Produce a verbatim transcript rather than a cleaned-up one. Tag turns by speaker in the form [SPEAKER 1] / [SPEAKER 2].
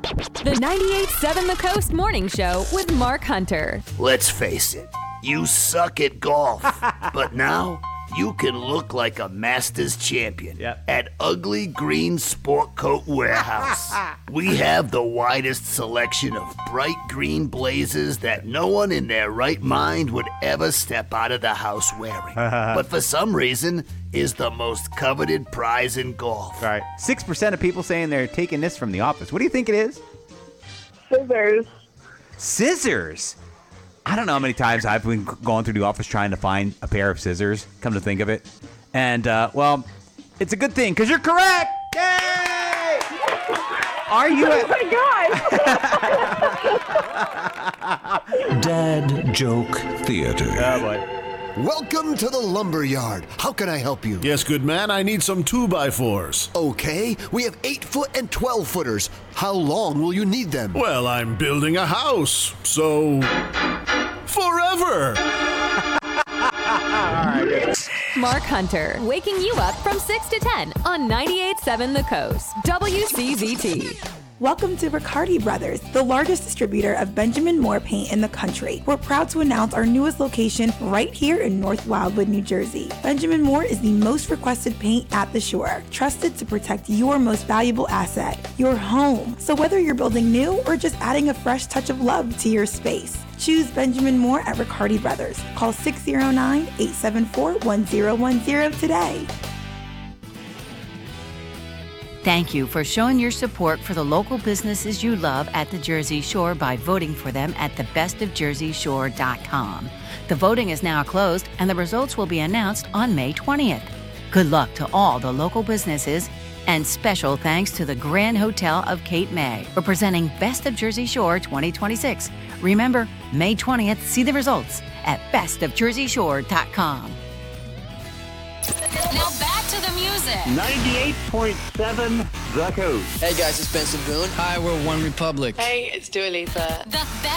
[SPEAKER 1] The ninety-eight point seven The Coast Morning Show with Mark Hunter.
[SPEAKER 2] Let's face it, you suck at golf, but now you can look like a Masters champion
[SPEAKER 3] Yep.
[SPEAKER 2] at Ugly Green Sport Coat Warehouse. We have the widest selection of bright green blazers that no one in their right mind would ever step out of the house wearing. But for some reason, is the most coveted prize in golf.
[SPEAKER 3] All right. six percent of people saying they're taking this from the office. What do you think it is?
[SPEAKER 4] Scissors.
[SPEAKER 3] Scissors. I don't know how many times I've been going through the office trying to find a pair of scissors, come to think of it. And, uh, well, it's a good thing because you're correct. Yay! Are you
[SPEAKER 4] Oh my God.
[SPEAKER 5] Dad Joke Theater.
[SPEAKER 3] Oh, boy.
[SPEAKER 6] Welcome to the lumberyard. How can I help you?
[SPEAKER 7] Yes, good man. I need some two by fours.
[SPEAKER 6] Okay, we have eight foot and twelve footers. How long will you need them?
[SPEAKER 7] Well, I'm building a house, so forever.
[SPEAKER 1] Mark Hunter, waking you up from six to ten on ninety-eight point seven The Coast. W C Z T.
[SPEAKER 8] Welcome to Riccardi Brothers, the largest distributor of Benjamin Moore paint in the country. We're proud to announce our newest location right here in North Wildwood, New Jersey. Benjamin Moore is the most requested paint at the shore, trusted to protect your most valuable asset, your home. So whether you're building new or just adding a fresh touch of love to your space, choose Benjamin Moore at Riccardi Brothers. Call six oh nine, eight seven four, one oh one oh today.
[SPEAKER 9] Thank you for showing your support for the local businesses you love at the Jersey Shore by voting for them at the best of jersey shore dot com. The voting is now closed and the results will be announced on May twentieth. Good luck to all the local businesses and special thanks to the Grand Hotel of Cape May for presenting Best of Jersey Shore twenty twenty-six. Remember, May twentieth, see the results at best of jersey shore dot com.
[SPEAKER 1] Now back to the music.
[SPEAKER 10] ninety-eight point seven The Coast.
[SPEAKER 11] Hey guys, it's Benson Boone.
[SPEAKER 12] Hi, we're One Republic.
[SPEAKER 13] Hey, it's Dua Lipa.
[SPEAKER 1] The best